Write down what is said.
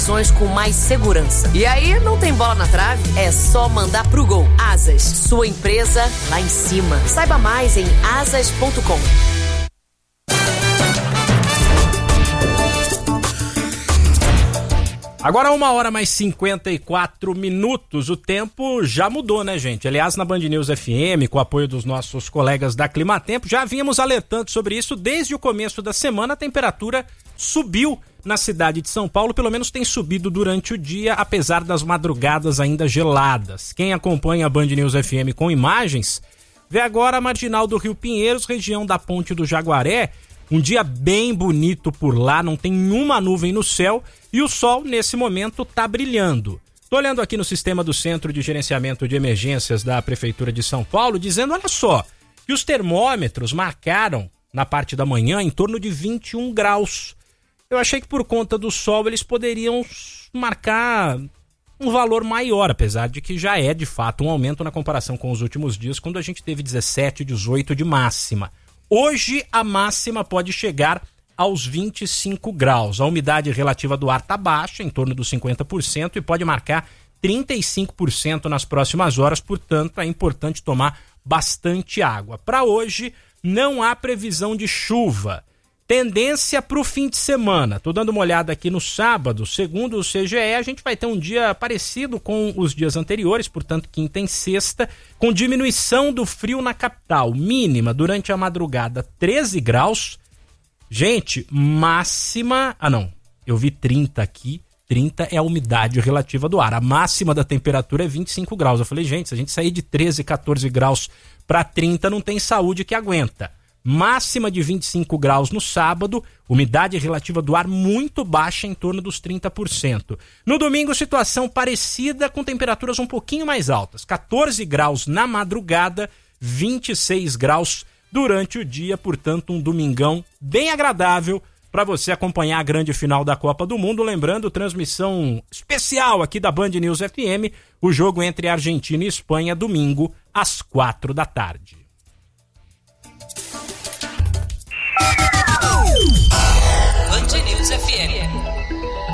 opções com mais segurança. E aí, não tem bola na trave? É só mandar pro gol. Asas, sua empresa lá em cima. Saiba mais em asas.com. Agora 1h mais 54. O tempo já mudou, né, gente? Aliás, na Band News FM, com o apoio dos nossos colegas da Climatempo, já vínhamos alertando sobre isso desde o começo da semana. A temperatura subiu na cidade de São Paulo, pelo menos tem subido durante o dia, apesar das madrugadas ainda geladas. Quem acompanha a Band News FM com imagens, vê agora a marginal do Rio Pinheiros, região da Ponte do Jaguaré. Um dia bem bonito por lá, não tem nenhuma nuvem no céu e o sol, nesse momento, tá brilhando. Tô olhando aqui no sistema do Centro de Gerenciamento de Emergências da Prefeitura de São Paulo, dizendo, olha só, que os termômetros marcaram, na parte da manhã, em torno de 21 graus. Eu achei que por conta do sol eles poderiam marcar um valor maior, apesar de que já é, de fato, um aumento na comparação com os últimos dias, quando a gente teve 17, 18 de máxima. Hoje a máxima pode chegar aos 25 graus. A umidade relativa do ar está baixa, em torno dos 50%, e pode marcar 35% nas próximas horas, portanto é importante tomar bastante água. Para hoje não há previsão de chuva. Tendência para o fim de semana. Estou dando uma olhada aqui no sábado. Segundo o CGE, a gente vai ter um dia parecido com os dias anteriores, portanto, quinta e sexta, com diminuição do frio na capital. Mínima durante a madrugada, 13 graus. Gente, máxima... Ah, não. Eu vi 30 aqui. 30 é a umidade relativa do ar. A máxima da temperatura é 25 graus. Eu falei, gente, se a gente sair de 13, 14 graus para 30, não tem saúde que aguenta. Máxima de 25 graus no sábado, umidade relativa do ar muito baixa, em torno dos 30%. No domingo, situação parecida, com temperaturas um pouquinho mais altas. 14 graus na madrugada, 26 graus durante o dia, portanto um domingão bem agradável para você acompanhar a grande final da Copa do Mundo. Lembrando, transmissão especial aqui da Band News FM, o jogo entre Argentina e Espanha, domingo, às 4 da tarde. Band News FM.